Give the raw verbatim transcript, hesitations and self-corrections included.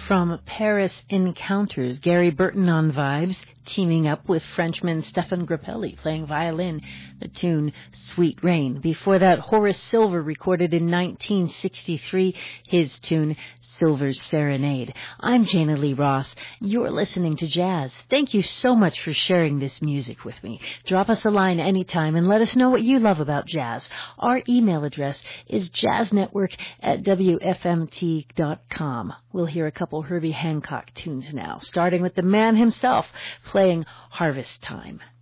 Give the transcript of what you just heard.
from Paris Encounters, Gary Burton on vibes, teaming up with Frenchman Stefan Grappelli playing violin, the tune Sweet Rain. Before that, Horace Silver recorded in nineteen sixty-three his tune Silver's Serenade. I'm Jana Lee Ross. You're listening to Jazz. Thank you so much for sharing this music with me. Drop us a line anytime and let us know what you love about jazz. Our email address is jazznetwork at w f m t dot com. We'll hear a couple Herbie Hancock tunes now, starting with the man himself playing Harvest Time.